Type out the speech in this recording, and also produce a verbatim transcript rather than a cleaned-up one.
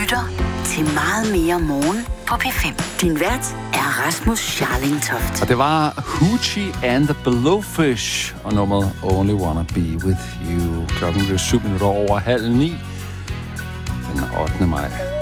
lytter til Meget Mere Morgen på P fem. Din vært er Rasmus Scharlingtoft. Og det var Hoochie and the Blowfish og nummeret Only Wanna Be With You. Klokken blev syv minutter over halv ni den ottende maj.